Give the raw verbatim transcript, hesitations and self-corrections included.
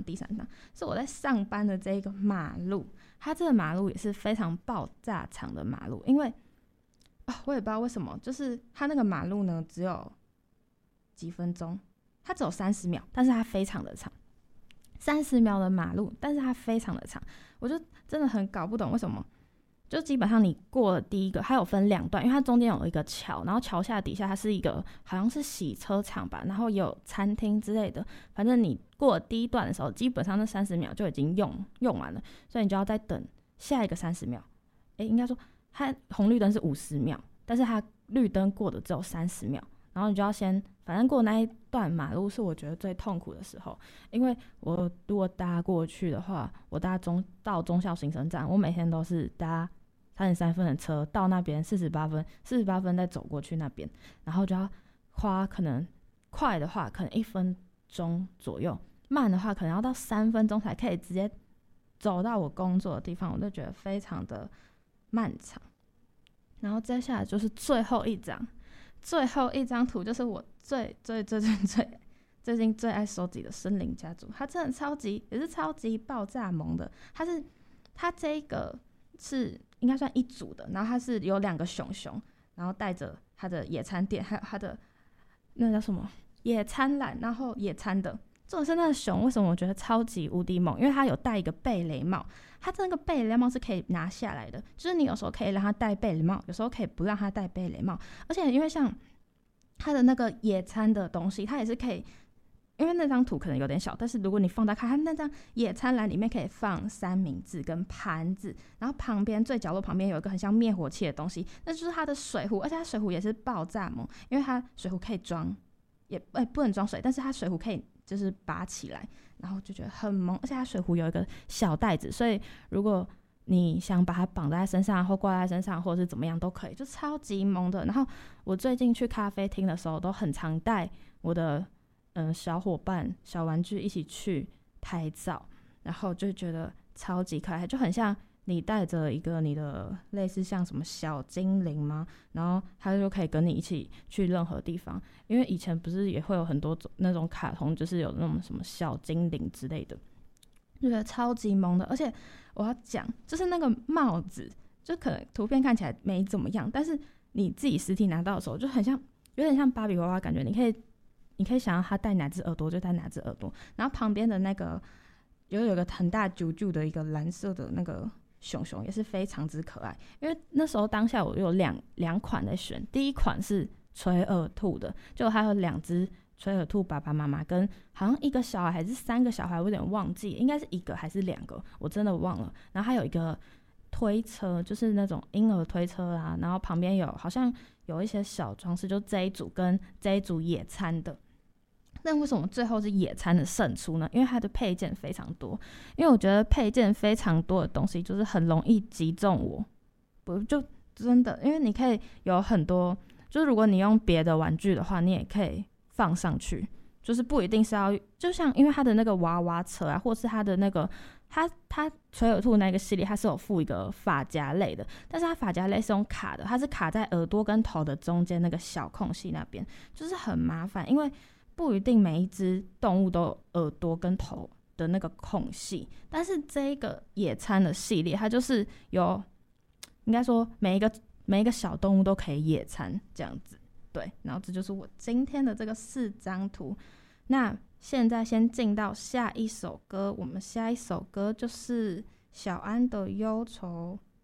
第三张是我在上班的这个马路，它这个马路也是非常爆炸长的马路，因为、哦、我也不知道为什么，就是它那个马路呢只有几分钟，它只有三十秒，但是它非常的长，三十秒的马路，但是它非常的长，我就真的很搞不懂为什么。就基本上你过了第一个，它有分两段，因为它中间有一个桥，然后桥下底下它是一个好像是洗车场吧，然后也有餐厅之类的。反正你过了第一段的时候，基本上那三十秒就已经用用完了，所以你就要再等下一个三十秒。诶，应该说它红绿灯是五十秒，但是它绿灯过的只有三十秒，然后你就要先，反正过那一段马路是我觉得最痛苦的时候，因为我如果搭过去的话，我搭中到忠孝新生站，我每天都是搭三十三分的车到那边，四十八分，四十八分再走过去那边，然后就要花可能快的话可能一分钟左右，慢的话可能要到三分钟才可以直接走到我工作的地方，我就觉得非常的漫长。然后接下来就是最后一张，最后一张图就是我最最最最最最近最爱收集的森林家族，它真的超级也是超级爆炸萌的，它是它这个是应该算一组的，然后它是有两个熊熊，然后带着它的野餐垫，还有它的那叫什么野餐篮，然后野餐的。这种是那个熊为什么我觉得超级无敌猛？因为它有戴一个贝雷帽，它这个贝雷帽是可以拿下来的，就是你有时候可以让它戴贝雷帽，有时候可以不让它戴贝雷帽。而且因为像它的那个野餐的东西，它也是可以，因为那张图可能有点小，但是如果你放大看，它那张野餐篮里面可以放三明治跟盘子，然后旁边最角落旁边有一个很像灭火器的东西，那就是它的水壶，而且它水壶也是爆炸猛，因为它水壶可以装，也、欸、不能装水，但是它水壶可以就是拔起来，然后就觉得很萌，而且它水壶有一个小袋子，所以如果你想把它绑在身上或挂在身上或者是怎么样都可以，就超级萌的。然后我最近去咖啡厅的时候都很常带我的嗯小伙伴小玩具一起去拍照，然后就觉得超级可爱，就很像你带着一个你的类似像什么小精灵吗？然后他就可以跟你一起去任何地方，因为以前不是也会有很多种那种卡通，就是有那种什么小精灵之类的，就觉得超级萌的。而且我要讲，就是那个帽子，就可能图片看起来没怎么样，但是你自己实体拿到的时候，就很像有点像芭比娃娃感觉，你可以你可以想要他戴哪只耳朵就戴哪只耳朵，然后旁边的那个有有一个很大啾啾的一个蓝色的那个熊熊也是非常之可爱。因为那时候当下我有两两款在选，第一款是垂耳兔的，就还有两只垂耳兔爸爸妈妈跟好像一个小孩还是三个小孩，我有点忘记，应该是一个还是两个，我真的忘了。然后还有一个推车，就是那种婴儿推车啊，然后旁边有好像有一些小装饰，就这一组跟这一组野餐的。那为什么最后是野餐的胜出呢？因为它的配件非常多，因为我觉得配件非常多的东西就是很容易击中我，不就真的，因为你可以有很多，就是如果你用别的玩具的话，你也可以放上去，就是不一定是要，就像因为它的那个娃娃车啊，或是它的那个它它垂耳兔那个系列，它是有附一个发夹类的，但是它发夹类是用卡的，它是卡在耳朵跟头的中间那个小空隙那边，就是很麻烦，因为不一定每一只动物都有耳朵跟头的那个空隙，但是这一个野餐的系列，它就是有，应该说每一个每一个小动物都可以野餐这样子，对。然后这就是我今天的这个四张图。那现在先进到下一首歌，我们下一首歌就是小安的忧愁。